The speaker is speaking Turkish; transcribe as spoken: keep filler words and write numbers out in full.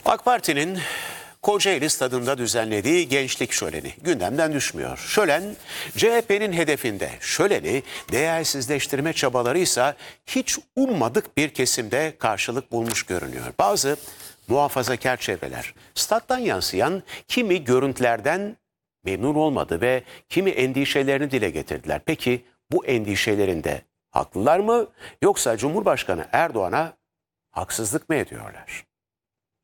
AK Parti'nin Kocaeli Stadı'nda düzenlediği gençlik şöleni gündemden düşmüyor. Şölen C H P'nin hedefinde. Şöleni değersizleştirme çabaları ise hiç ummadık bir kesimde karşılık bulmuş görünüyor. Bazı muhafazakar çevreler stat'tan yansıyan kimi görüntülerden memnun olmadı ve kimi endişelerini dile getirdiler. Peki bu endişelerinde haklılar mı, yoksa Cumhurbaşkanı Erdoğan'a haksızlık mı ediyorlar?